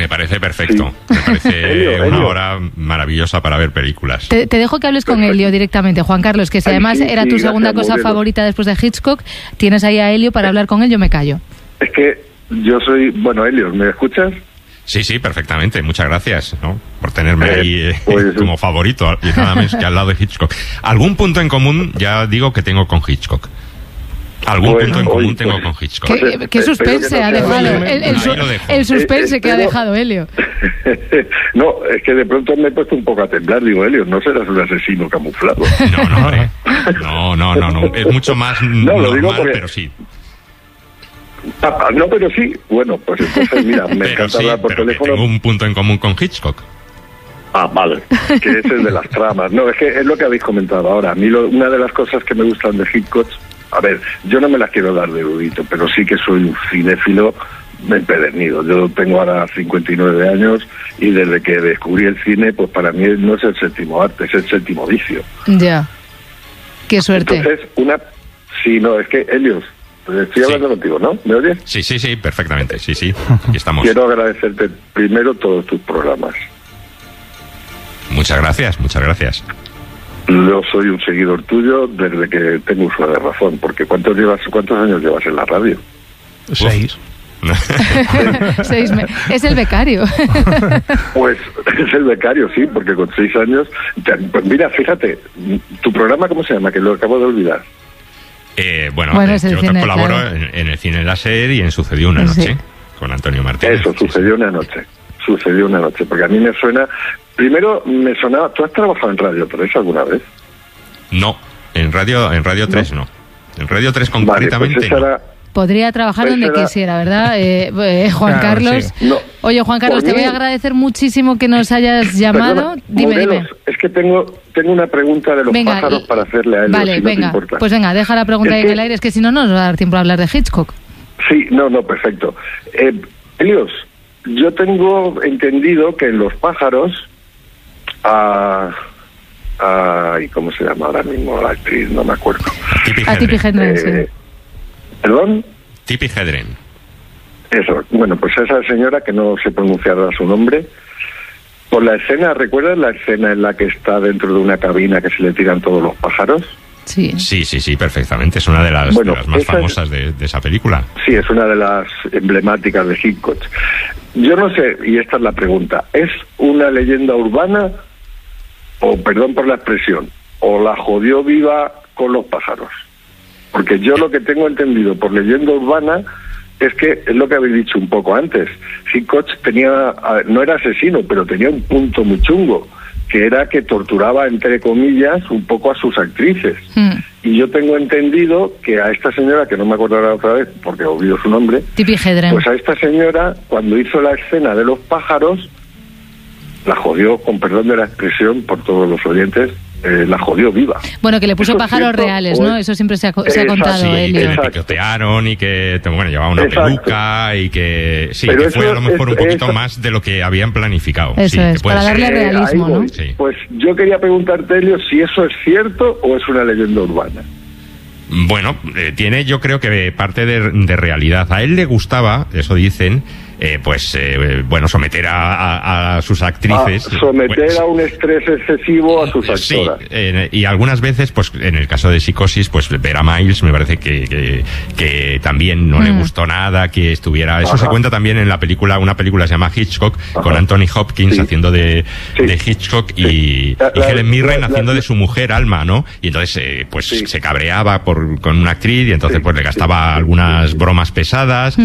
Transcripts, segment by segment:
Me parece perfecto. Sí. Me parece una hora maravillosa para ver películas. Te dejo que hables con Elio directamente, Juan Carlos, que si además era tu segunda cosa favorita después de Hitchcock, tienes ahí a Elio para hablar con él, yo me callo. Es que yo soy... Bueno, Elio, ¿me escuchas? Sí, perfectamente. Muchas gracias, ¿no?, por tenerme ahí como favorito y nada menos que al lado de Hitchcock. Algún punto en común, ya digo, que tengo con Hitchcock. Algún punto en común tengo con Hitchcock. ¿Qué suspense ha dejado? El suspense que ha dejado Elio. No, es que de pronto me he puesto un poco a temblar. Digo, Elio, no serás un asesino camuflado. No, hombre. No. Es mucho más normal, pero sí. No, pero sí. Bueno, pues entonces, mira, me encanta hablar por teléfono. Tengo un punto en común con Hitchcock. Ah, vale, que es el de las tramas. No, es que es lo que habéis comentado ahora. A mí una de las cosas que me gustan de Hitchcock, a ver, yo no me las quiero dar de erudito, pero sí que soy un cinéfilo empedernido. Yo tengo ahora 59 años y desde que descubrí el cine, pues para mí no es el séptimo arte, es el séptimo vicio. Ya, qué suerte. Entonces, sí, no, es que, Helios, estoy hablando contigo, ¿no? ¿Me oyes? Sí, perfectamente, sí, aquí estamos. Quiero agradecerte primero todos tus programas. Muchas gracias. Yo soy un seguidor tuyo desde que tengo uso de razón, porque ¿cuántos años llevas en la radio? 6. 6 es el becario. Pues es el becario, sí, porque con 6 años... Pues mira, fíjate, ¿tu programa cómo se llama? Que lo acabo de olvidar. Bueno, yo colaboro en el Cine Láser y en Sucedió una noche, con Antonio Martínez. Eso, Sucedió una noche, porque a mí me suena... Primero me sonaba... ¿Tú has trabajado en Radio 3 alguna vez? No, en Radio 3 no. En Radio 3 concretamente pues no. Podría trabajar donde quisiera, ¿verdad? Juan Carlos. Sí. No, oye, Juan Carlos, te voy a agradecer muchísimo que nos hayas llamado. Dime. Es que tengo una pregunta de los pájaros para hacerle a él. Vale, venga, pues venga, deja la pregunta ahí en el aire, es que si no nos va a dar tiempo a hablar de Hitchcock. Sí, no, perfecto. Helios, yo tengo entendido que en los pájaros... ¿y cómo se llama ahora mismo la actriz? No me acuerdo. Tippi Hedren, sí. ¿Perdón? Tippi Hedren. Eso, bueno, pues esa señora que no sé pronunciar su nombre, por la escena, ¿recuerdas la escena en la que está dentro de una cabina que se le tiran todos los pájaros? Sí, perfectamente. Es una de las más famosas de esa película. Sí, es una de las emblemáticas de Hitchcock. Yo no sé, y esta es la pregunta, ¿es una leyenda urbana o, perdón por la expresión, o la jodió viva con los pájaros? Porque yo lo que tengo entendido por leyenda urbana es que, es lo que habéis dicho un poco antes, Hitchcock no era asesino, pero tenía un punto muy chungo, que era que torturaba, entre comillas, un poco a sus actrices. Y yo tengo entendido que a esta señora, que no me acordaré otra vez porque he olvidado su nombre, Tippi Hedren, pues a esta señora, cuando hizo la escena de los pájaros, la jodió, con perdón de la expresión por todos los oyentes, la jodió viva. Bueno, que le puso pájaros reales, ¿no? Eso siempre se ha contado, sí, Elio. Que le picotearon y que llevaba una peluca y que... Sí, pero que fue a lo mejor un poquito más de lo que habían planificado. Eso es, para darle realismo, ¿no? Sí. Pues yo quería preguntarte, Elio, si eso es cierto o es una leyenda urbana. Bueno, tiene yo creo que parte de realidad. A él le gustaba, eso dicen... someter a sus actrices. Someter a un estrés excesivo a sus actoras. Sí, y algunas veces, pues en el caso de Psicosis, pues ver a Miles me parece que también no le gustó nada, que estuviera... Eso se cuenta también en la película, una película se llama Hitchcock, con Anthony Hopkins haciendo de Hitchcock y Helen Mirren haciendo de su mujer Alma, ¿no? Y entonces, se cabreaba con una actriz y entonces pues le gastaba algunas bromas pesadas,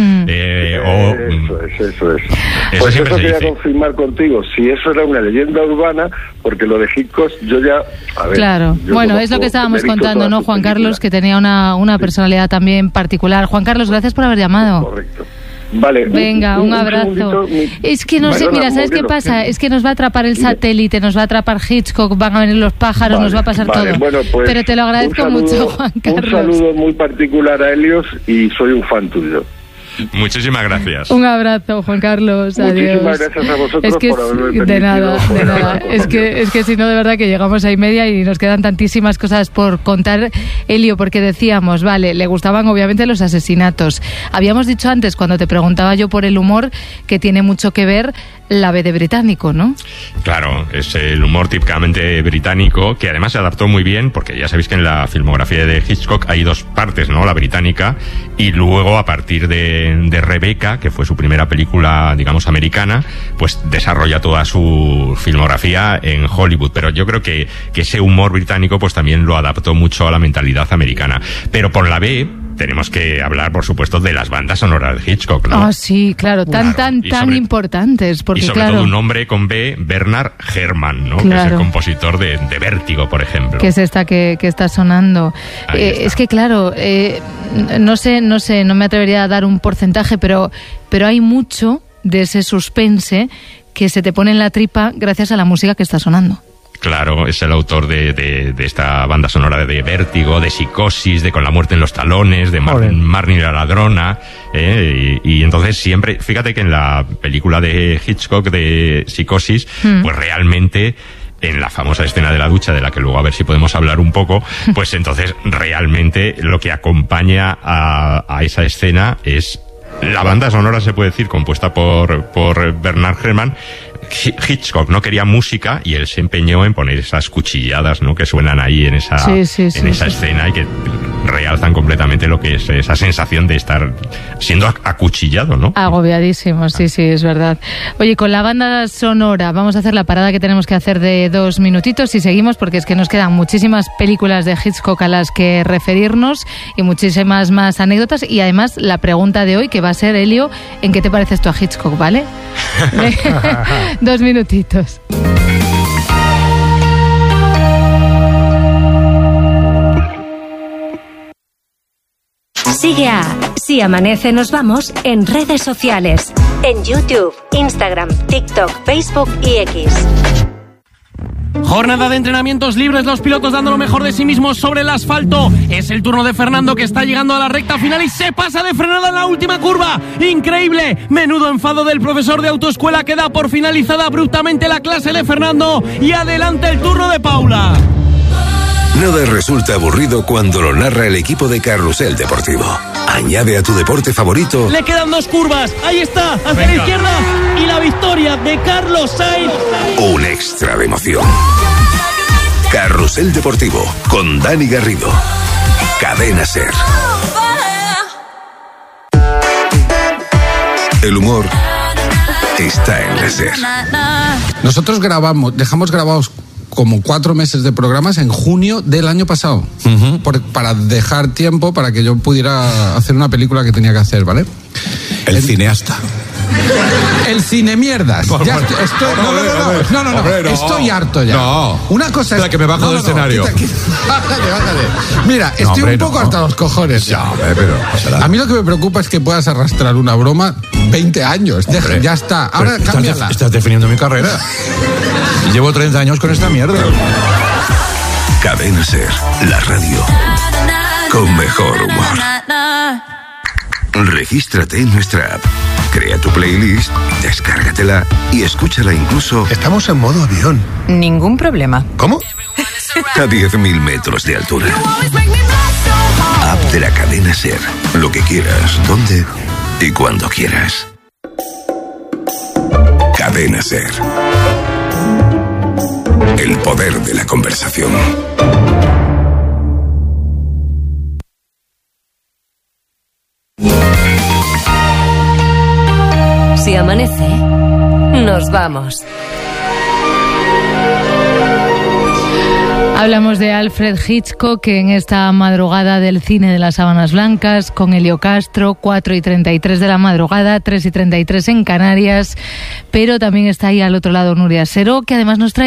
Eso es. Pues eso quería confirmar contigo, si eso era una leyenda urbana, porque lo de Hitchcock yo ya... Claro, bueno, es lo que estábamos contando, ¿no, Juan Carlos? Que tenía una personalidad también particular. Juan Carlos, gracias por haber llamado. Correcto. Vale. Venga, un abrazo. Es que no sé, mira, ¿sabes qué pasa? Es que nos va a atrapar el satélite, nos va a atrapar Hitchcock, van a venir los pájaros, nos va a pasar todo. Bueno, pues, pero te lo agradezco mucho, Juan Carlos. Un saludo muy particular a Helios y soy un fan tuyo. Muchísimas gracias. Un abrazo, Juan Carlos. Adiós. Muchísimas gracias a vosotros por haberme permitido. De nada. Es que si no, de verdad que llegamos a 1:30 y nos quedan tantísimas cosas por contar, Elio, porque decíamos, vale, le gustaban obviamente los asesinatos. Habíamos dicho antes, cuando te preguntaba yo por el humor, que tiene mucho que ver la B de británico, ¿no? Claro, es el humor típicamente británico, que además se adaptó muy bien, porque ya sabéis que en la filmografía de Hitchcock hay dos partes, ¿no? La británica, y luego a partir de Rebecca, que fue su primera película, digamos, americana, pues desarrolla toda su filmografía en Hollywood. Pero yo creo que ese humor británico pues también lo adaptó mucho a la mentalidad americana. Pero por la B tenemos que hablar, por supuesto, de las bandas sonoras de Hitchcock, ¿no? Ah, sí, claro, tan importantes. Porque, y sobre todo un nombre con B, Bernard Herrmann, ¿no? Claro. Que es el compositor de Vértigo, por ejemplo. Que es esta que está sonando. Está. Es que, claro, no sé, no me atrevería a dar un porcentaje, pero hay mucho de ese suspense que se te pone en la tripa gracias a la música que está sonando. Claro, es el autor de esta banda sonora de Vértigo, de Psicosis, de Con la muerte en los talones, de Marnie la ladrona, y entonces siempre, fíjate que en la película de Hitchcock de Psicosis, pues realmente en la famosa escena de la ducha, de la que luego a ver si podemos hablar un poco, pues entonces realmente lo que acompaña a esa escena es la banda sonora, se puede decir, compuesta por Bernard Herrmann. Hitchcock no quería música y él se empeñó en poner esas cuchilladas, ¿no?, que suenan ahí en esa escena y que realzan completamente lo que es esa sensación de estar siendo acuchillado, ¿no? Agobiadísimo, sí, es verdad. Oye, con la banda sonora vamos a hacer la parada que tenemos que hacer de 2 minutitos y seguimos, porque es que nos quedan muchísimas películas de Hitchcock a las que referirnos y muchísimas más anécdotas, y además la pregunta de hoy, que va a ser, Elio, ¿en qué te pareces tú a Hitchcock, vale? 2 minutitos. Sigue a Si Amanece Nos Vamos en redes sociales, en YouTube, Instagram, TikTok, Facebook y X. Jornada de entrenamientos libres, los pilotos dando lo mejor de sí mismos sobre el asfalto. Es el turno de Fernando, que está llegando a la recta final y se pasa de frenada en la última curva. ¡Increíble! Menudo enfado del profesor de autoescuela, que da por finalizada abruptamente la clase de Fernando, y adelante el turno de Paula. Nada resulta aburrido cuando lo narra el equipo de Carrusel Deportivo. Añade a tu deporte favorito. Le quedan 2 curvas. Ahí está, hacia la izquierda. Y la victoria de Carlos Sainz. Un extra de emoción. Carrusel Deportivo con Dani Garrido. Cadena SER. El humor está en la SER. Nosotros dejamos grabados como 4 meses de programas en junio del año pasado, para dejar tiempo para que yo pudiera hacer una película que tenía que hacer, ¿vale? El cineasta. El cine mierdas. Estoy harto ya. No. Una cosa es la que me bajo del escenario. Bájate. Mira, estoy un poco hasta los cojones. Ya, pero a mí lo que me preocupa es que puedas arrastrar una broma 20 años. Ya está. Ahora cámbiala. Estás definiendo mi carrera. Llevo 30 años con esta mierda. Cadena SER, la radio con mejor humor. Regístrate en nuestra app. Crea tu playlist, descárgatela y escúchala incluso. Estamos en modo avión. Ningún problema. ¿Cómo? A 10.000 metros de altura. App de la cadena SER. Lo que quieras, donde y cuando quieras. Cadena SER. El poder de la conversación. Si amanece, nos vamos. Hablamos de Alfred Hitchcock en esta madrugada del cine de las Sábanas Blancas con Elio Castro, 4:33 de la madrugada, 3:33 en Canarias, pero también está ahí al otro lado Nuria Seró, que además nos trae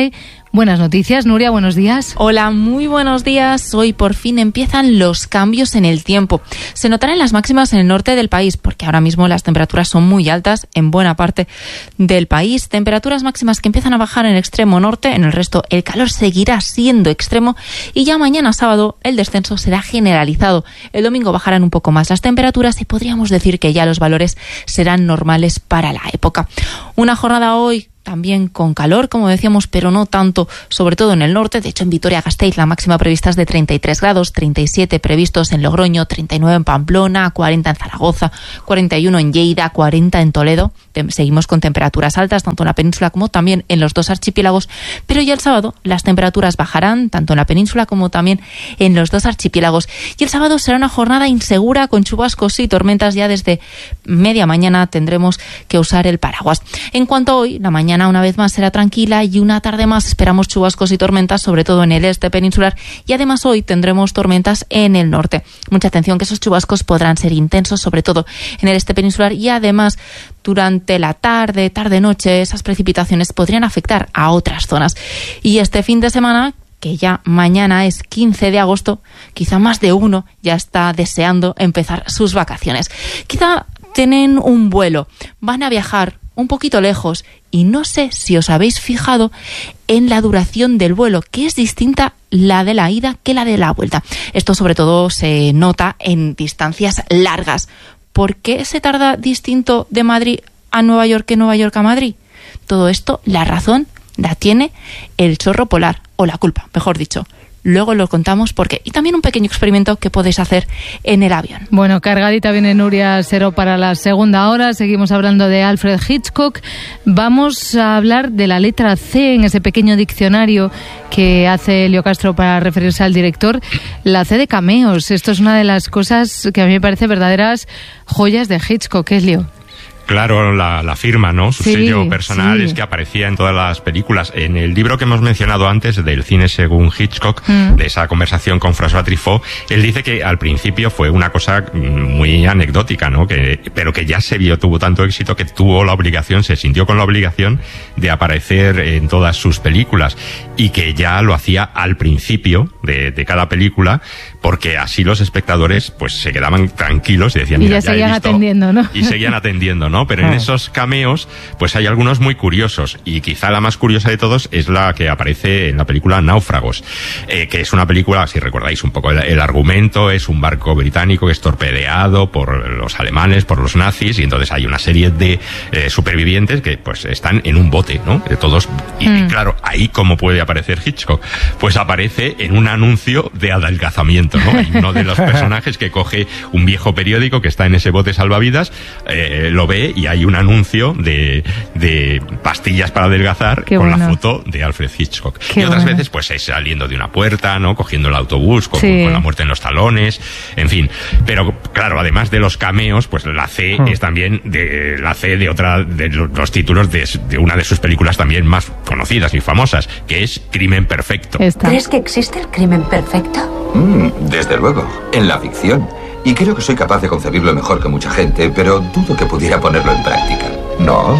Buenas noticias, Nuria, buenos días. Hola, muy buenos días. Hoy por fin empiezan los cambios en el tiempo. Se notarán las máximas en el norte del país, porque ahora mismo las temperaturas son muy altas en buena parte del país. Temperaturas máximas que empiezan a bajar en el extremo norte, en el resto el calor seguirá siendo extremo y ya mañana sábado el descenso será generalizado. El domingo bajarán un poco más las temperaturas y podríamos decir que ya los valores serán normales para la época. Una jornada hoy también con calor, como decíamos, pero no tanto, sobre todo en el norte. De hecho, en Vitoria-Gasteiz la máxima prevista es de 33 grados, 37 previstos en Logroño, 39 en Pamplona, 40 en Zaragoza, 41 en Lleida, 40 en Toledo. Seguimos con temperaturas altas, tanto en la península como también en los dos archipiélagos, pero ya el sábado las temperaturas bajarán, tanto en la península como también en los dos archipiélagos. Y el sábado será una jornada insegura, con chubascos y tormentas. Ya desde media mañana tendremos que usar el paraguas. En cuanto a hoy, la mañana una vez más será tranquila y una tarde más esperamos chubascos y tormentas, sobre todo en el este peninsular, y además hoy tendremos tormentas en el norte. Mucha atención, que esos chubascos podrán ser intensos, sobre todo en el este peninsular, y además durante la tarde-noche esas precipitaciones podrían afectar a otras zonas. Y este fin de semana, que ya mañana es 15 de agosto, quizá más de uno ya está deseando empezar sus vacaciones. Quizá tienen un vuelo, van a viajar un poquito lejos y no sé si os habéis fijado en la duración del vuelo, que es distinta la de la ida que la de la vuelta. Esto sobre todo se nota en distancias largas. ¿Por qué se tarda distinto de Madrid a Nueva York que Nueva York a Madrid? Todo esto, la razón la tiene el chorro polar, o la culpa, mejor dicho. Luego lo contamos porque, y también un pequeño experimento que podéis hacer en el avión. Bueno, cargadita viene Nuria Seró para la segunda hora. Seguimos hablando de Alfred Hitchcock. Vamos a hablar de la letra C en ese pequeño diccionario que hace Elio Castro para referirse al director. La C de cameos. Esto es una de las cosas que a mí me parece verdaderas joyas de Hitchcock, Elio. Claro, la firma, ¿no? Su sello personal es que aparecía en todas las películas. En el libro que hemos mencionado antes, del cine según Hitchcock, de esa conversación con François Truffaut, él dice que al principio fue una cosa muy anecdótica, ¿no? Pero que ya se vio, tuvo tanto éxito que tuvo la obligación, se sintió con la obligación de aparecer en todas sus películas, y que ya lo hacía al principio de cada película, porque así los espectadores pues se quedaban tranquilos y decían, mira, ya seguían atendiendo, ¿no? Y seguían atendiendo, ¿no? Pero en esos cameos pues hay algunos muy curiosos, y quizá la más curiosa de todos es la que aparece en la película Náufragos, que es una película, si recordáis un poco el argumento, es un barco británico que es torpedeado por los alemanes, por los nazis, y entonces hay una serie de supervivientes que pues están en un bote, ¿no? De todos, y claro, ahí ¿cómo puede aparecer Hitchcock? Pues aparece en un anuncio de adelgazamiento, ¿no? Hay uno de los personajes que coge un viejo periódico que está en ese bote salvavidas, lo ve y hay un anuncio de pastillas para adelgazar. Qué con bueno. La foto de Alfred Hitchcock. Qué y otras veces pues es saliendo de una puerta, ¿no? Cogiendo el autobús, con la muerte en los talones, en fin. Pero claro, además de los cameos, pues la C es también la C de otra de los títulos de una de sus películas también más conocidas y famosas, que es Crimen Perfecto. ¿Crees que existe el crimen perfecto? Desde luego, en la ficción. Y creo que soy capaz de concebirlo mejor que mucha gente, pero dudo que pudiera ponerlo en práctica. ¿No?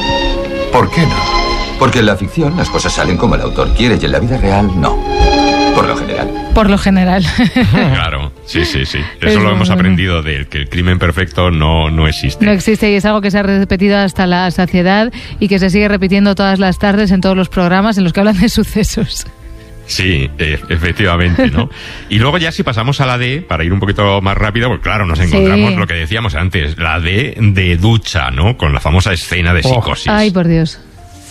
¿Por qué no? Porque en la ficción las cosas salen como el autor quiere y en la vida real no. Por lo general. Por lo general. Claro, sí. Eso lo hemos aprendido de él, que el crimen perfecto no existe. No existe, y es algo que se ha repetido hasta la saciedad y que se sigue repitiendo todas las tardes en todos los programas en los que hablan de sucesos. Sí, efectivamente, ¿no? Y luego ya si pasamos a la D, para ir un poquito más rápido, pues claro, nos encontramos lo que decíamos antes, la D de ducha, ¿no? Con la famosa escena de Psicosis. Ay, por Dios.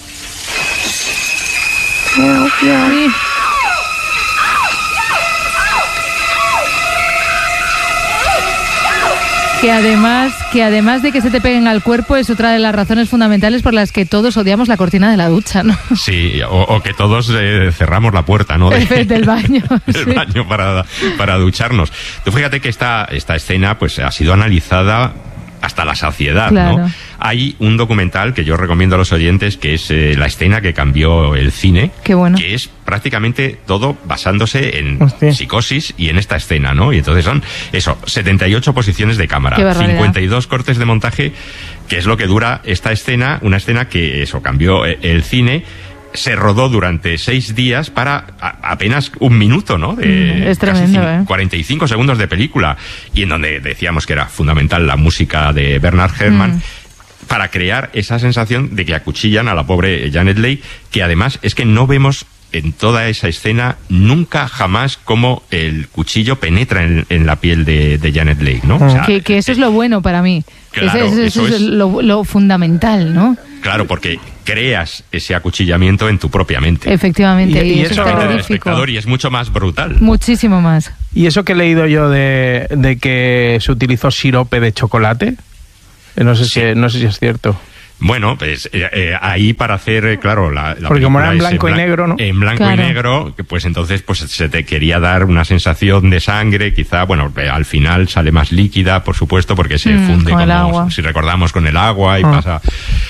Que además de que se te peguen al cuerpo, es otra de las razones fundamentales por las que todos odiamos la cortina de la ducha, ¿no? Sí, o que todos cerramos la puerta, ¿no? Del baño. Del baño para ducharnos. Tú fíjate que esta escena pues ha sido analizada hasta la saciedad, claro, ¿no? Hay un documental que yo recomiendo a los oyentes, que es la escena que cambió el cine. Qué bueno. Que es prácticamente todo basándose en Psicosis y en esta escena, ¿no? Y entonces son 78 posiciones de cámara, 52 cortes de montaje, que es lo que dura esta escena, una escena que cambió el cine. se rodó durante 6 días para apenas 1 minuto, ¿no? Es tremendo, 45 segundos de película, y en donde decíamos que era fundamental la música de Bernard Herrmann, para crear esa sensación de que acuchillan a la pobre Janet Leigh, que además es que no vemos en toda esa escena nunca jamás cómo el cuchillo penetra en la piel de Janet Leigh, ¿no? O sea, que eso es lo bueno para mí. Claro, eso es lo fundamental, ¿no? Claro, porque creas ese acuchillamiento en tu propia mente. Efectivamente, y eso es terrorífico. El espectador, y es mucho más brutal. Muchísimo más. Y eso que he leído yo de que se utilizó sirope de chocolate, no sé si es cierto. Bueno, pues ahí para hacer, claro, la porque como era en blanco y negro, ¿no? En blanco y negro, pues entonces pues se te quería dar una sensación de sangre, quizá, bueno, al final sale más líquida, por supuesto, porque se funde con el agua. Si recordamos, con el agua y pasa,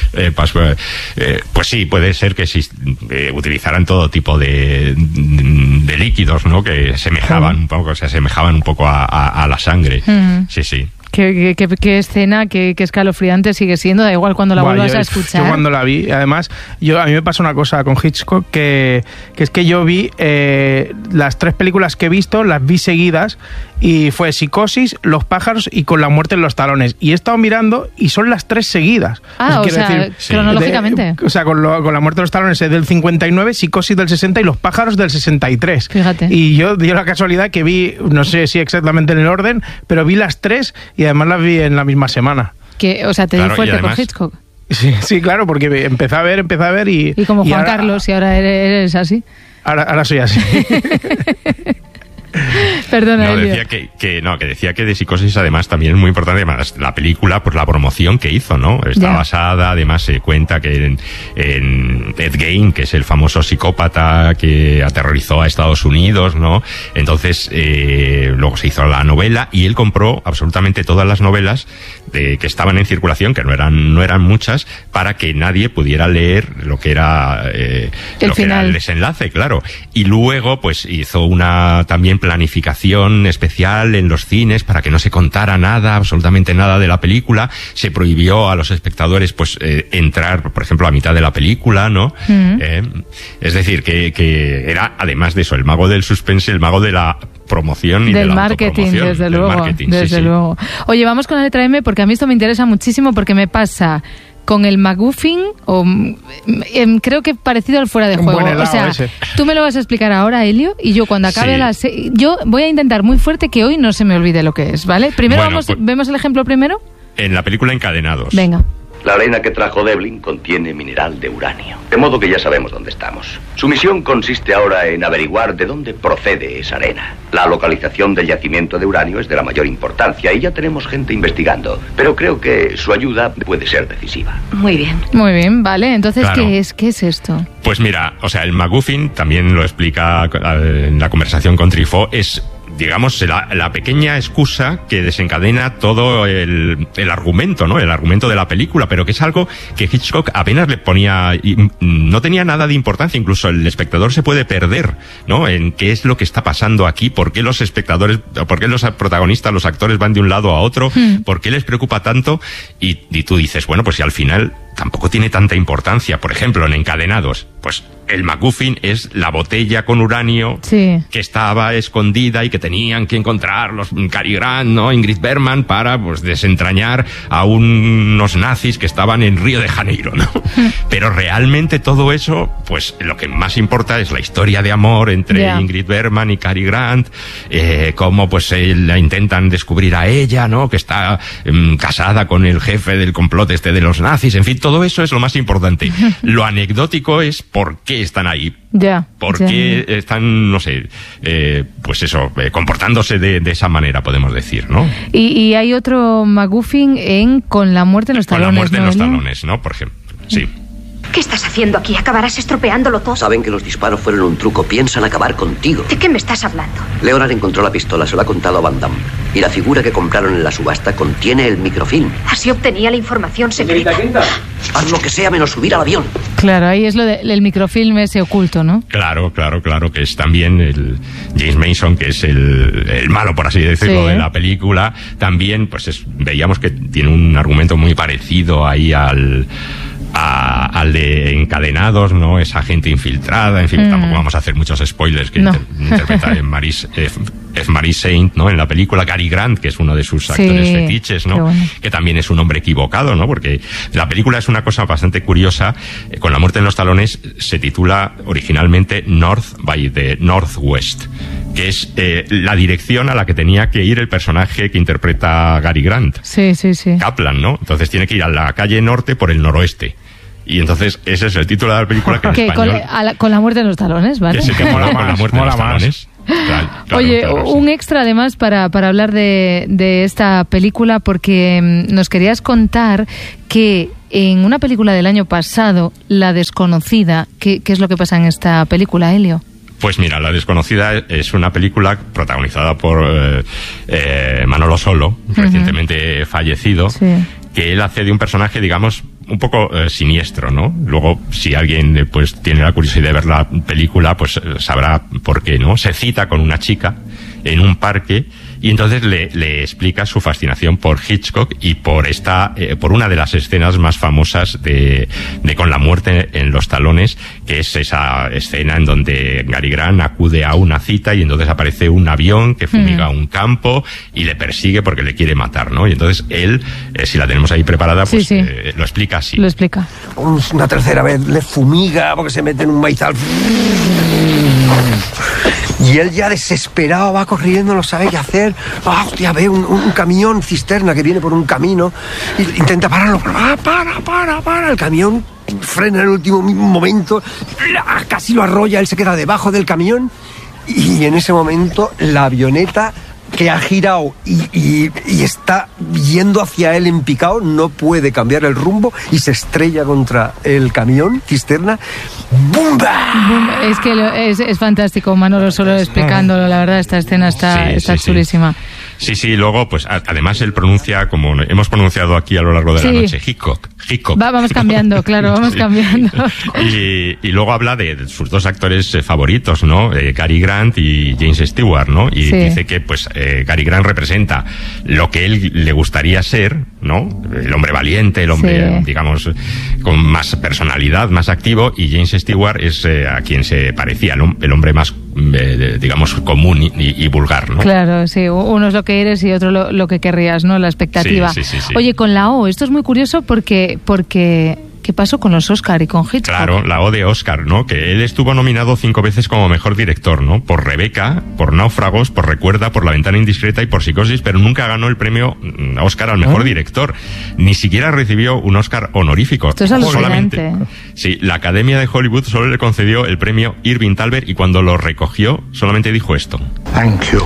pues sí, puede ser que si utilizaran todo tipo de líquidos, ¿no? Que se asemejaban un poco a la sangre. Sí. Qué escena, qué escalofriante sigue siendo, da igual cuando la vuelvas a escuchar. Yo cuando la vi, además, a mí me pasa una cosa con Hitchcock, que es que yo vi las 3 películas que he visto, las vi seguidas, y fue Psicosis, Los pájaros y Con la muerte en los talones. Y he estado mirando y son las 3 seguidas. Cronológicamente. Con la muerte en los talones es del 59, Psicosis del 60 y Los pájaros del 63. Fíjate. Y yo dio la casualidad que vi, no sé si exactamente en el orden, pero vi las 3 y además las vi en la misma semana. O sea, te dio fuerte además, con Hitchcock. Sí, claro, porque empecé a ver y... Y como Juan Carlos, y ahora eres así. Ahora soy así. Perdona, decía que decía que de Psicosis además también es muy importante, además la película, pues la promoción que hizo, ¿no? Está basada, además se cuenta que en Ed Gein, que es el famoso psicópata que aterrorizó a Estados Unidos, ¿no? Entonces luego se hizo la novela y él compró absolutamente todas las novelas que estaban en circulación, que no eran muchas, para que nadie pudiera leer lo que era el desenlace, claro. Y luego pues hizo una también planificación especial en los cines para que no se contara nada, absolutamente nada de la película. Se prohibió a los espectadores pues entrar, por ejemplo, a mitad de la película, ¿no? Es decir, que era, además de eso, el mago del suspense, el mago de la promoción y del de la marketing, desde luego. Luego. Oye, vamos con la letra M, porque a mí esto me interesa muchísimo, porque me pasa con el MacGuffin, creo que parecido al fuera de juego. Buen helado, o sea, ese. Tú me lo vas a explicar ahora, Elio, y yo cuando acabe yo voy a intentar muy fuerte que hoy no se me olvide lo que es, ¿vale? Primero ¿vemos el ejemplo primero? En la película Encadenados. Venga. La arena que trajo Devlin contiene mineral de uranio, de modo que ya sabemos dónde estamos. Su misión consiste ahora en averiguar de dónde procede esa arena. La localización del yacimiento de uranio es de la mayor importancia y ya tenemos gente investigando, pero creo que su ayuda puede ser decisiva. Muy bien, vale. Entonces, claro. ¿qué es esto? Pues mira, o sea, el MacGuffin, también lo explica en la conversación con Truffaut, es, digamos, la pequeña excusa que desencadena todo el argumento, ¿no? El argumento de la película, pero que es algo que Hitchcock apenas le ponía, no tenía nada de importancia, incluso el espectador se puede perder, ¿no? En qué es lo que está pasando aquí, por qué los protagonistas, los actores van de un lado a otro, por qué les preocupa tanto, y tú dices, bueno, pues si al final tampoco tiene tanta importancia. Por ejemplo, en Encadenados, pues el MacGuffin es la botella con uranio que estaba escondida y que tenían que encontrar los Cary Grant, ¿no? Ingrid Bergman, para pues desentrañar a unos nazis que estaban en Río de Janeiro, ¿no? Pero realmente todo eso, pues lo que más importa es la historia de amor entre Ingrid Bergman y Cary Grant, cómo pues la intentan descubrir a ella, ¿no? Que está casada con el jefe del complot de los nazis, en fin, todo eso es lo más importante. Lo anecdótico es por qué están ahí. ¿Por qué están, no sé, pues eso, comportándose de esa manera, podemos decir, ¿no? Y hay otro MacGuffin en Con la muerte en los talones. Con la muerte en los talones, ¿no? Por ejemplo, sí. ¿Qué estás haciendo aquí? Acabarás estropeándolo todo. Saben que los disparos fueron un truco. Piensan acabar contigo. ¿De qué me estás hablando? Leonard encontró la pistola, se lo ha contado a Van Damme. Y la figura que compraron en la subasta contiene el microfilm. Así obtenía la información secreta. Haz lo que sea menos subir al avión. Claro, ahí es lo del microfilm ese oculto, ¿no? Claro, que es también el James Mason, que es el malo, por así decirlo, de la película. También, pues veíamos que tiene un argumento muy parecido ahí al tal de Encadenados, ¿no? Esa gente infiltrada, en fin, tampoco vamos a hacer muchos spoilers que interpreta Marie Saint, ¿no? En la película Cary Grant, que es uno de sus actores fetiches, ¿no? Bueno. Que también es un hombre equivocado, ¿no? Porque la película es una cosa bastante curiosa. Con la muerte en los talones se titula originalmente North by the Northwest, que es la dirección a la que tenía que ir el personaje que interpreta Cary Grant. Sí. Kaplan, ¿no? Entonces tiene que ir a la calle norte por el noroeste. Y entonces ese es el título de la película que en español... Con la muerte en los talones, ¿vale? Que se mola con la muerte en los talones. Claro, Oye, un extra además para hablar de esta película, porque nos querías contar que en una película del año pasado, La Desconocida, ¿qué es lo que pasa en esta película, Helio? Pues mira, La Desconocida es una película protagonizada por Manolo Solo, recientemente fallecido, que él hace de un personaje, digamos, un poco siniestro, ¿no? Luego, si alguien pues tiene la curiosidad de ver la película, pues sabrá por qué, ¿no? Se cita con una chica en un parque y entonces le explica su fascinación por Hitchcock y por por una de las escenas más famosas de Con la muerte en los talones, que es esa escena en donde Cary Grant acude a una cita y entonces aparece un avión que fumiga un campo y le persigue porque le quiere matar, ¿no? Y entonces él, si la tenemos ahí preparada, pues lo explica así. Lo explica. Una tercera vez le fumiga porque se mete en un maizal. Y él ya desesperado va corriendo, no sabe qué hacer. Hostia, ve un camión cisterna que viene por un camino y intenta pararlo. Para. El camión frena en el último momento, casi lo arrolla, él se queda debajo del camión y en ese momento la avioneta que ha girado y está yendo hacia él en picado, no puede cambiar el rumbo y se estrella contra el camión cisterna. ¡Bumba! Es que es fantástico, Manolo Solo explicándolo, la verdad, esta escena está chulísima. Sí, luego, pues además él pronuncia, como hemos pronunciado aquí a lo largo de la noche, Hitchcock. Vamos cambiando, claro, vamos cambiando. Y luego habla de sus dos actores favoritos, ¿no? Cary Grant y James Stewart, ¿no? Y dice que, pues, Cary Grant representa lo que él le gustaría ser, ¿no? El hombre valiente, el hombre, digamos, con más personalidad, más activo, y James Stewart es a quien se parecía, ¿no? El hombre más, digamos, común y vulgar, ¿no? Claro, sí, uno es lo que eres y otro lo que querrías, ¿no? La expectativa. Sí. Oye, con la O, esto es muy curioso porque ¿qué pasó con los Oscar y con Hitchcock? Claro, la O de Oscar, ¿no? Que él estuvo nominado 5 veces como mejor director, ¿no? Por Rebeca, por Náufragos, por Recuerda, por La ventana indiscreta y por Psicosis, pero nunca ganó el premio Oscar al mejor director. Ni siquiera recibió un Oscar honorífico. Esto es alucinante. Sí, la Academia de Hollywood solo le concedió el premio Irving Thalberg y cuando lo recogió solamente dijo esto. Thank you.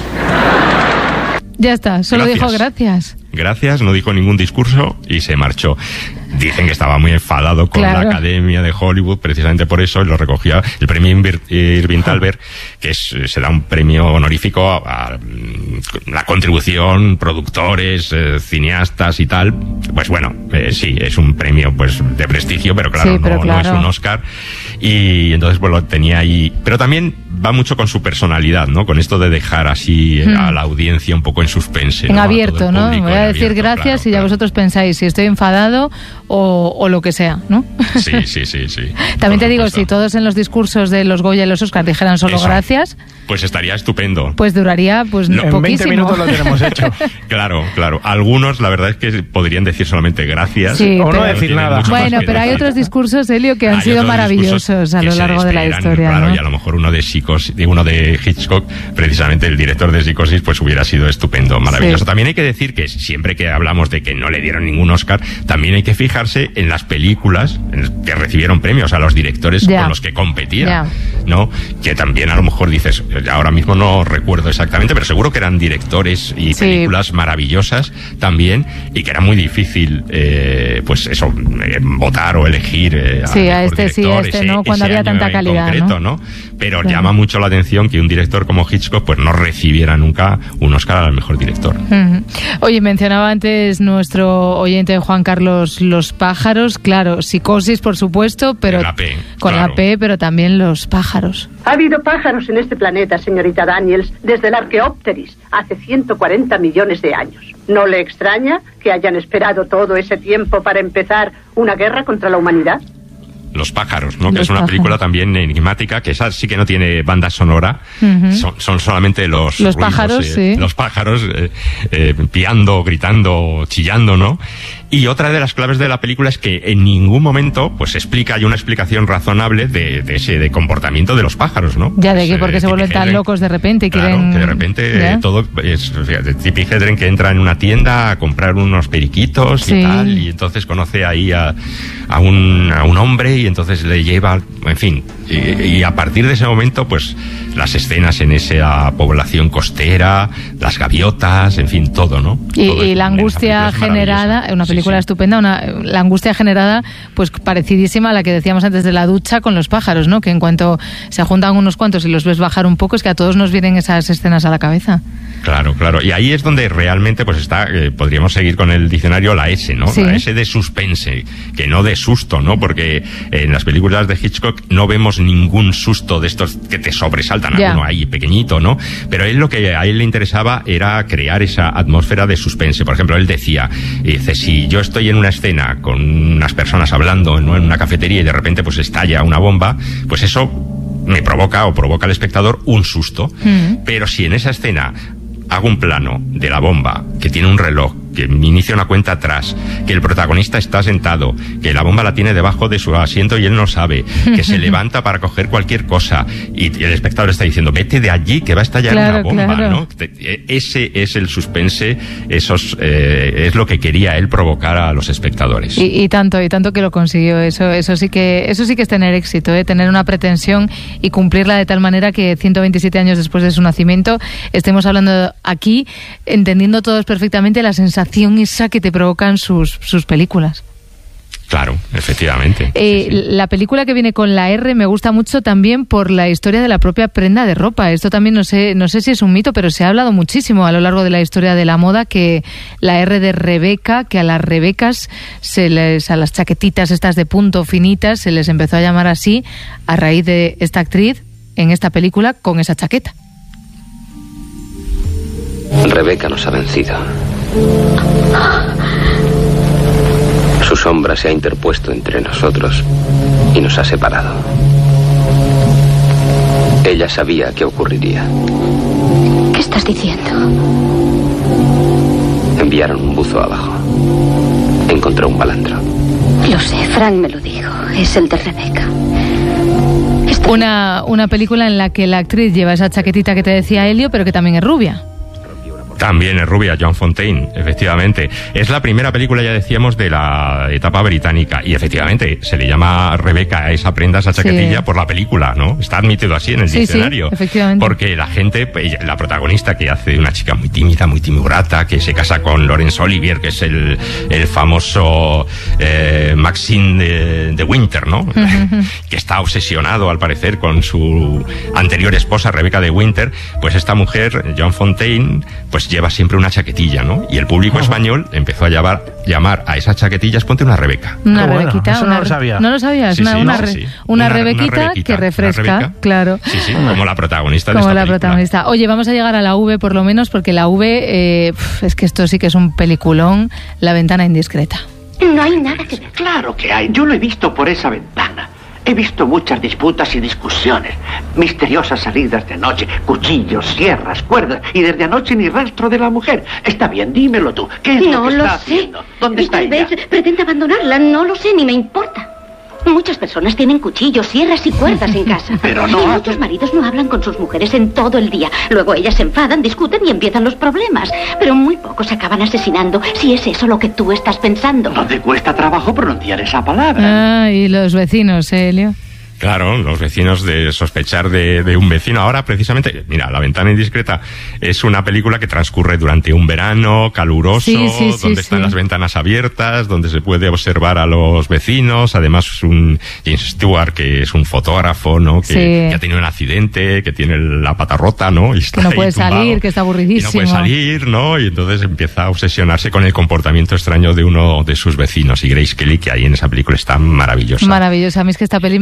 Ya está, solo dijo gracias. Gracias, no dijo ningún discurso y se marchó. Dicen que estaba muy enfadado con la Academia de Hollywood, precisamente por eso, y lo recogía el premio Irving Thalberg, que se da un premio honorífico a la contribución, productores, cineastas y tal. Pues bueno, sí, es un premio pues de prestigio, pero claro, no es un Oscar. Y entonces, pues lo tenía ahí. Pero también va mucho con su personalidad, ¿no? Con esto de dejar así a la audiencia un poco en suspense. En abierto, ¿no? Voy a decir gracias y ya vosotros pensáis si estoy enfadado o lo que sea, ¿no? Sí. También te digo, si todos en los discursos de los Goya y los Oscar dijeran solo gracias, pues estaría estupendo. Pues duraría poquísimo. En 20 minutos lo tenemos hecho. Claro. Algunos, la verdad es que podrían decir solamente gracias. O no decir nada. Bueno, pero hay otros discursos, Helio, que han sido maravillosos a lo largo de la historia. Claro, ¿no? Y a lo mejor uno de Hitchcock, precisamente el director de Psicosis, pues hubiera sido estupendo, maravilloso. También hay que decir que siempre que hablamos de que no le dieron ningún Oscar, también hay que fijarse en las películas que recibieron premios, a los directores con los que competía, ¿no? Que también a lo mejor dices, ahora mismo no recuerdo exactamente, pero seguro que eran directores y películas maravillosas también, y que era muy difícil, pues eso, votar o elegir a este no, cuando había tanta calidad, concreto, ¿no? Pero llama mucho la atención que un director como Hitchcock pues no recibiera nunca un Oscar al mejor director. Oye, mencionaba antes nuestro oyente Juan Carlos los pájaros, claro, Psicosis por supuesto, pero con la P, pero también los pájaros. Ha habido pájaros en este planeta, señorita Daniels, desde el Archaeopteris, hace 140 millones de años. ¿No le extraña que hayan esperado todo ese tiempo para empezar una guerra contra la humanidad? Los pájaros, ¿no? Que es una película también enigmática, que esa sí que no tiene banda sonora, son solamente los ruidos, pájaros, sí. Los pájaros piando, gritando, chillando, ¿no? Y otra de las claves de la película es que en ningún momento pues hay una explicación razonable de ese comportamiento de los pájaros, ¿no? Ya, de que porque se vuelven tan locos de repente y quieren... que de repente todo es... Fíjate, Tippi Hedren que entra en una tienda a comprar unos periquitos y tal, y entonces conoce ahí a un hombre y entonces le lleva... En fin, y a partir de ese momento, pues las escenas en esa población costera, las gaviotas, en fin, todo, ¿no? Y la angustia generada, una película estupenda, la angustia generada, pues parecidísima a la que decíamos antes de la ducha con los pájaros, ¿no? Que en cuanto se juntan unos cuantos y los ves bajar un poco, es que a todos nos vienen esas escenas a la cabeza. Claro. Y ahí es donde realmente pues está, podríamos seguir con el diccionario, la S, ¿no? Sí. La S de suspense, que no de susto, ¿no? Porque en las películas de Hitchcock no vemos ningún susto de estos que te sobresaltan, alguno ahí pequeñito, ¿no? Pero lo que a él le interesaba era crear esa atmósfera de suspense. Por ejemplo, él decía, si yo estoy en una escena con unas personas hablando, ¿no? En una cafetería y de repente pues estalla una bomba, pues eso me provoca al espectador un susto. Pero si en esa escena hago un plano de la bomba, que tiene un reloj, que inicia una cuenta atrás, que el protagonista está sentado, que la bomba la tiene debajo de su asiento y él no sabe, que se levanta para coger cualquier cosa y el espectador está diciendo, vete de allí que va a estallar una bomba, ¿no? Ese es el suspense, es lo que quería él provocar a los espectadores. Y tanto que lo consiguió. Eso sí que es tener éxito, tener una pretensión y cumplirla de tal manera que 127 años después de su nacimiento estemos hablando aquí, entendiendo todos perfectamente la sensación esa que te provocan sus películas. Claro, efectivamente. Sí. La película que viene con la R me gusta mucho también por la historia de la propia prenda de ropa. Esto también no sé si es un mito, pero se ha hablado muchísimo a lo largo de la historia de la moda, que la R de Rebeca, que a las Rebecas, a las chaquetitas estas de punto finitas, se les empezó a llamar así a raíz de esta actriz en esta película con esa chaqueta. Rebeca nos ha vencido. Su sombra se ha interpuesto entre nosotros y nos ha separado. Ella sabía que ocurriría. ¿Qué estás diciendo? Enviaron un buzo abajo. Encontró un balandro. Lo sé, Frank me lo dijo. Es el de Rebeca. Una película en la que la actriz lleva esa chaquetita que te decía Elio, pero que también es rubia. También es rubia, Joan Fontaine, efectivamente. Es la primera película, ya decíamos, de la etapa británica. Y efectivamente, se le llama Rebeca a esa prenda, esa chaquetilla, por la película, ¿no? Está admitido así en el diccionario. Sí, efectivamente. Porque la gente, la protagonista, que hace de una chica muy tímida, muy timurata, que se casa con Laurence Olivier, que es el famoso Maxine de Winter, ¿no? Que está obsesionado, al parecer, con su anterior esposa, Rebeca de Winter. Pues esta mujer, Joan Fontaine, pues lleva siempre una chaquetilla, ¿no? Y el público español empezó a llamar a esas chaquetillas, ponte una Rebeca. Una Rebequita. Eso no lo sabía. ¿No lo sabías? Una Rebequita que refresca, Rebeca, claro. Sí, como la protagonista de como esta la película. Protagonista. Oye, vamos a llegar a la V por lo menos, porque la V, es que esto sí que es un peliculón, La ventana indiscreta. No hay nada que ver. Claro que hay. Yo lo he visto por esa ventana. He visto muchas disputas y discusiones, misteriosas salidas de noche, cuchillos, sierras, cuerdas, y desde anoche ni rastro de la mujer. Está bien, dímelo tú. ¿Qué es lo que está haciendo? ¿Dónde está ella? Tal vez pretende abandonarla, no lo sé, ni me importa. Muchas personas tienen cuchillos, sierras y cuerdas en casa. Pero no. Y muchos maridos no hablan con sus mujeres en todo el día. Luego ellas se enfadan, discuten y empiezan los problemas. Pero muy pocos se acaban asesinando, si es eso lo que tú estás pensando. No te cuesta trabajo pronunciar esa palabra. Y los vecinos, Elio. Claro, los vecinos de sospechar de un vecino. Ahora, precisamente, mira, La ventana indiscreta es una película que transcurre durante un verano caluroso, donde están las ventanas abiertas, donde se puede observar a los vecinos. Además, un James Stewart, que es un fotógrafo, ¿no? Que ha tenido un accidente, que tiene la pata rota, ¿no? Y está que no puede tumbado, salir, que está aburridísimo. Y no puede salir, ¿no? Y entonces empieza a obsesionarse con el comportamiento extraño de uno de sus vecinos. Y Grace Kelly, que ahí en esa película está maravillosa. Maravillosa. A mí es que esta peli me parece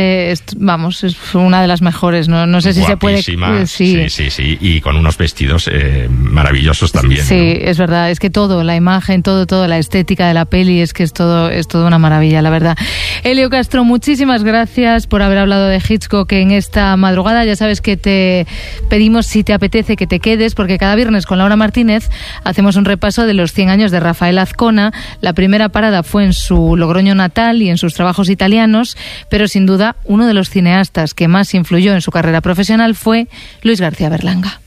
vamos, es una de las mejores, no sé si se puede... Sí, y con unos vestidos maravillosos también. Sí, ¿no? es verdad, es que todo, la imagen, todo, la estética de la peli, es que es todo una maravilla, la verdad. Elio Castro, muchísimas gracias por haber hablado de Hitchcock en esta madrugada. Ya sabes que te pedimos, si te apetece, que te quedes, porque cada viernes con Laura Martínez hacemos un repaso de los 100 años de Rafael Azcona. La primera parada fue en su Logroño natal y en sus trabajos italianos, pero sin duda uno de los cineastas que más influyó en su carrera profesional fue Luis García Berlanga.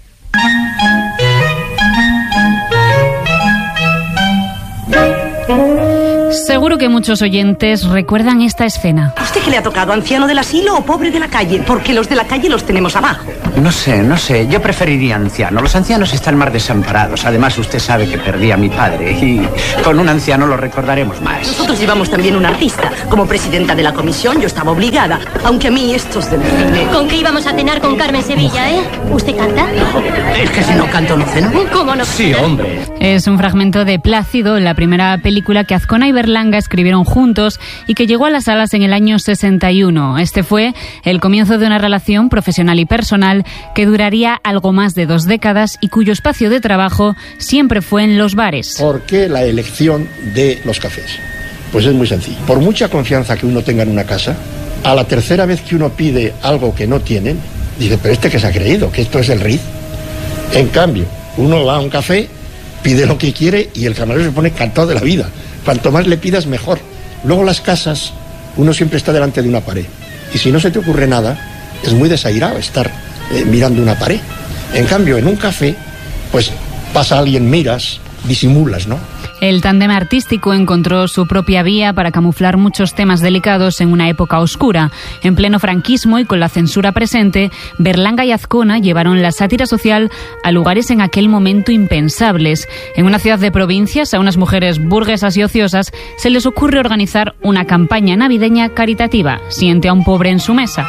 Seguro que muchos oyentes recuerdan esta escena. ¿A usted qué le ha tocado, anciano del asilo o pobre de la calle? Porque los de la calle los tenemos abajo. No sé, yo preferiría anciano. Los ancianos están más desamparados. Además, usted sabe que perdí a mi padre y con un anciano lo recordaremos más. Nosotros llevamos también un artista. Como presidenta de la comisión yo estaba obligada, aunque a mí estos del cine... ¿Con qué íbamos a cenar con Carmen Sevilla, ¿Usted canta? Es que si no canto no ceno. ¿Cómo no? Sí, hombre. Es un fragmento de Plácido, la primera película que Azcona y Berlanga escribieron juntos y que llegó a las salas en el año 61. Este fue el comienzo de una relación profesional y personal que duraría algo más de 2 décadas y cuyo espacio de trabajo siempre fue en los bares. ¿Por qué la elección de los cafés? Pues es muy sencillo. Por mucha confianza que uno tenga en una casa, a la tercera vez que uno pide algo que no tienen, dice, pero ¿este qué se ha creído? ¿Que esto es el Ritz? En cambio, uno va a un café, pide lo que quiere y el camarero se pone encantado de la vida. Cuanto más le pidas, mejor. Luego las casas, uno siempre está delante de una pared. Y si no se te ocurre nada, es muy desairado estar mirando una pared. En cambio, en un café, pues pasa alguien, miras, disimulas, ¿no? El tándem artístico encontró su propia vía para camuflar muchos temas delicados en una época oscura. En pleno franquismo y con la censura presente, Berlanga y Azcona llevaron la sátira social a lugares en aquel momento impensables. En una ciudad de provincias, a unas mujeres burguesas y ociosas se les ocurre organizar una campaña navideña caritativa. Siente a un pobre en su mesa.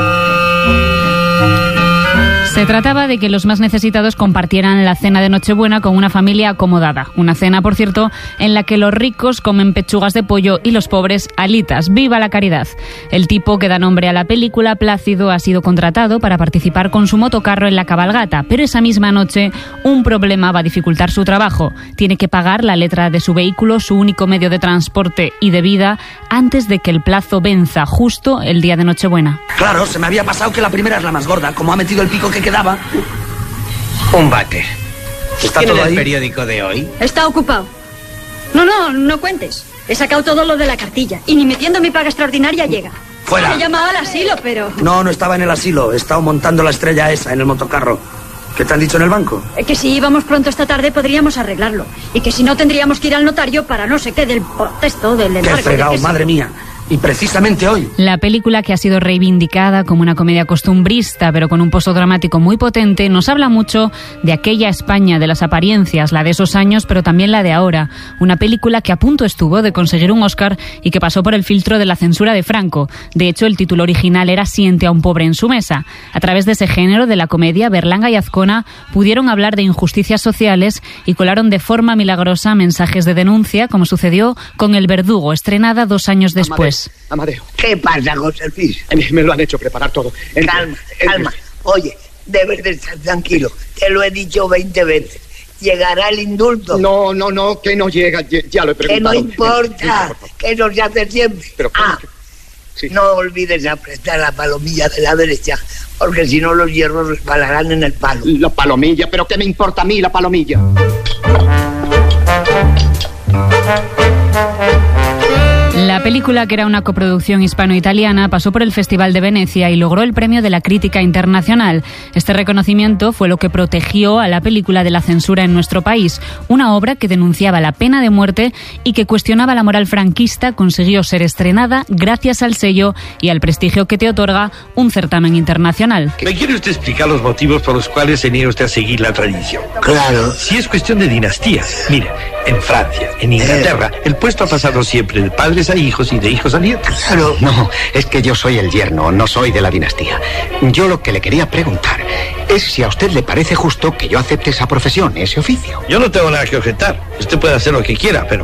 Se trataba de que los más necesitados compartieran la cena de Nochebuena con una familia acomodada. Una cena, por cierto, en la que los ricos comen pechugas de pollo y los pobres alitas. ¡Viva la caridad! El tipo que da nombre a la película, Plácido, ha sido contratado para participar con su motocarro en la cabalgata, pero esa misma noche un problema va a dificultar su trabajo. Tiene que pagar la letra de su vehículo, su único medio de transporte y de vida, antes de que el plazo venza, justo el día de Nochebuena. Claro, se me había pasado que la primera es la más gorda. Como ha metido el pico que quedaba. Un váter. ¿Está ¿Tiene todo el ahí? periódico de hoy? Está ocupado. No cuentes. He sacado todo lo de la cartilla. Y ni metiendo mi paga extraordinaria llega. ¡Fuera! He llamado al asilo, pero... No estaba en el asilo. He estado montando la estrella esa en el motocarro. ¿Qué te han dicho en el banco? Que si íbamos pronto esta tarde podríamos arreglarlo. Y que si no tendríamos que ir al notario para no sé qué del protesto, del embargo. ¡Qué fregado, madre mía! Y precisamente hoy. La película, que ha sido reivindicada como una comedia costumbrista, pero con un pozo dramático muy potente, nos habla mucho de aquella España de las apariencias, la de esos años, pero también la de ahora. Una película que a punto estuvo de conseguir un Oscar y que pasó por el filtro de la censura de Franco. De hecho, el título original era Siente a un pobre en su mesa. A través de ese género de la comedia, Berlanga y Azcona pudieron hablar de injusticias sociales y colaron de forma milagrosa mensajes de denuncia, como sucedió con El Verdugo, estrenada 2 años después. Amadeo. ¿Qué pasa, José Luis? Me lo han hecho preparar todo. Calma. Oye, debes de estar tranquilo. Te lo he dicho 20 veces. ¿Llegará el indulto? No, que no llega. Ya lo he preguntado. Que no importa, que no se hace siempre. Pero, sí. No olvides apretar la palomilla de la derecha, porque si no los hierros resbalarán en el palo. La palomilla, pero ¿qué me importa a mí la palomilla? La película, que era una coproducción hispano-italiana, pasó por el Festival de Venecia y logró el premio de la crítica internacional. Este reconocimiento fue lo que protegió a la película de la censura en nuestro país. Una obra que denunciaba la pena de muerte y que cuestionaba la moral franquista consiguió ser estrenada gracias al sello y al prestigio que te otorga un certamen internacional. ¿Me quiere usted explicar los motivos por los cuales se niega usted a seguir la tradición? Claro. Si es cuestión de dinastías. Mire, en Francia, en Inglaterra, el puesto ha pasado siempre de padres a hijos y de hijos a nietos. Claro. No, es que yo soy el yerno, no soy de la dinastía. Yo lo que le quería preguntar es si a usted le parece justo que yo acepte esa profesión, ese oficio. Yo no tengo nada que objetar. Usted puede hacer lo que quiera, pero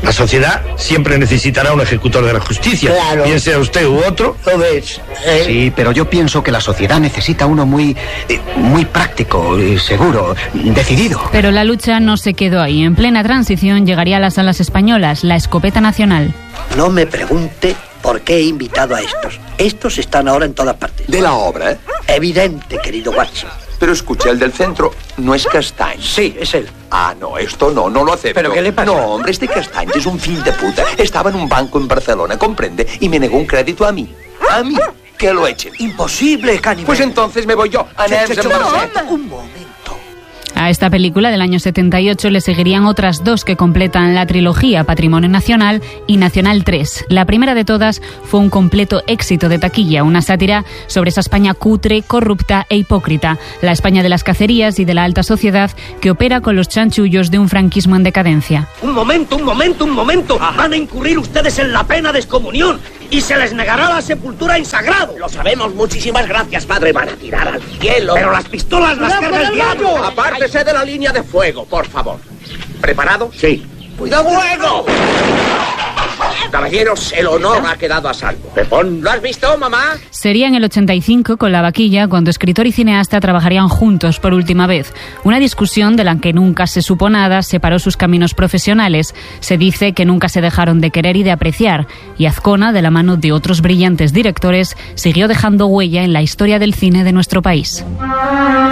La sociedad siempre necesitará un ejecutor de la justicia, Claro. bien sea usted u otro. ¿Lo ves? Sí, pero yo pienso que la sociedad necesita uno muy práctico, seguro, decidido. Pero la lucha no se quedó ahí. En plena transición llegaría a las salas españolas la escopeta nacional. No me pregunte por qué he invitado a estos. Estos están ahora en todas partes. De la obra, ¿eh? Evidente, querido Watson. Pero escucha, el del centro no es Castañ. Sí, es él. Ah, no, esto no lo acepto. ¿Pero qué le pasa? No, hombre, este Castañ es un fill de puta. Estaba en un banco en Barcelona, comprende, y me negó un crédito a mí. A mí, que lo echen. Imposible, Cannibal. Pues entonces me voy yo. Un momento. A esta película del año 78 le seguirían otras dos que completan la trilogía Patrimonio Nacional y Nacional 3. La primera de todas fue un completo éxito de taquilla, una sátira sobre esa España cutre, corrupta e hipócrita, la España de las cacerías y de la alta sociedad que opera con los chanchullos de un franquismo en decadencia. Un momento. Van a incurrir ustedes en la pena de excomunión y se les negará la sepultura en sagrado. Lo sabemos, muchísimas gracias, padre. Van a tirar al cielo. Pero las pistolas las carga el diablo. Apártese de la línea de fuego, por favor. ¿Preparado? Sí. ¡Cuidado, fuego! Caballeros, el honor ha quedado a salvo. Pepón, ¿lo has visto, mamá? Sería en el 85, con La Vaquilla, cuando escritor y cineasta trabajarían juntos por última vez. Una discusión de la que nunca se supo nada separó sus caminos profesionales. Se dice que nunca se dejaron de querer y de apreciar. Y Azcona, de la mano de otros brillantes directores, siguió dejando huella en la historia del cine de nuestro país.